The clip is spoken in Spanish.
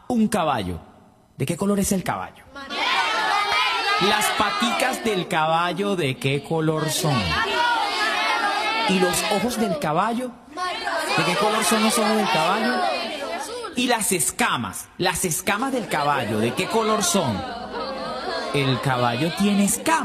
un caballo. ¿De qué color es el caballo? Las paticas del caballo, ¿de qué color son? ¿Y los ojos del caballo? ¿De qué color son los ojos del caballo? ¿Y las escamas del caballo, ¿de qué color son? El caballo tiene escamas.